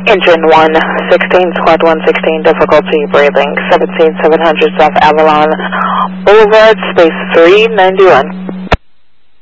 Engine 116, squad 116, difficulty breathing, 17700 South Avalon Boulevard, space 391.